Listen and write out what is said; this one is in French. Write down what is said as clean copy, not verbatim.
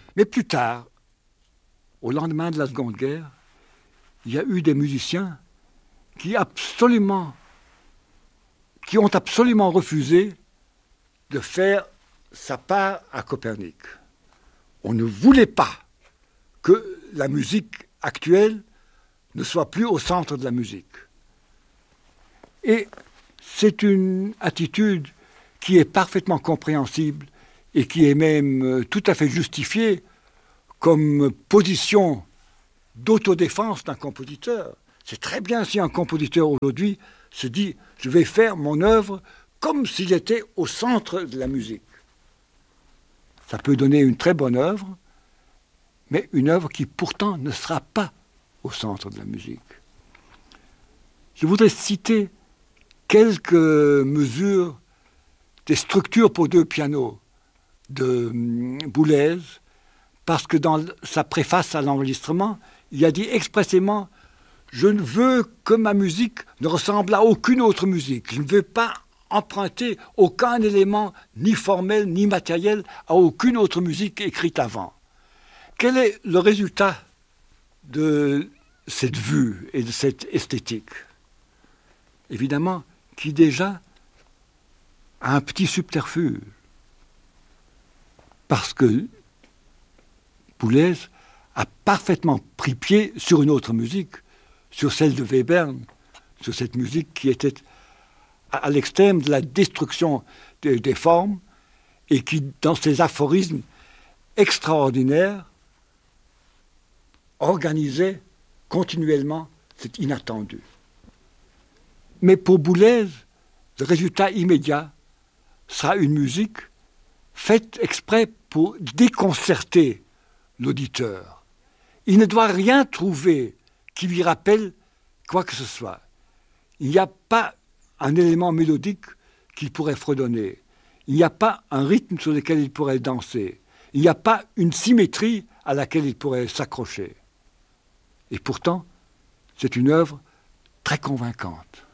Mais plus tard, au lendemain de la Seconde Guerre, il y a eu des musiciens qui ont absolument refusé de faire sa part à Copernic. On ne voulait pas que la musique actuelle ne soit plus au centre de la musique. Et c'est une attitude qui est parfaitement compréhensible et qui est même tout à fait justifiée comme position d'autodéfense d'un compositeur. C'est très bien si un compositeur aujourd'hui se dit « je vais faire mon œuvre comme s'il était au centre de la musique ». Ça peut donner une très bonne œuvre, mais une œuvre qui pourtant ne sera pas au centre de la musique. Je voudrais citer quelques mesures des structures pour deux pianos de Boulez, parce que dans sa préface à l'enregistrement, il a dit expressément « Je ne veux que ma musique ne ressemble à aucune autre musique. Je ne veux pas emprunter aucun élément, ni formel, ni matériel, à aucune autre musique écrite avant. » Quel est le résultat de cette vue et de cette esthétique? Évidemment, qui déjà a un petit subterfuge. Parce que Boulez a parfaitement pris pied sur une autre musique, sur celle de Webern, sur cette musique qui était à l'extrême de la destruction des formes et qui, dans ses aphorismes extraordinaires, organisait continuellement cet inattendu. Mais pour Boulez, le résultat immédiat sera une musique faite exprès pour déconcerter l'auditeur. Il ne doit rien trouver qui lui rappelle quoi que ce soit. Il n'y a pas un élément mélodique qu'il pourrait fredonner. Il n'y a pas un rythme sur lequel il pourrait danser. Il n'y a pas une symétrie à laquelle il pourrait s'accrocher. Et pourtant, c'est une œuvre très convaincante.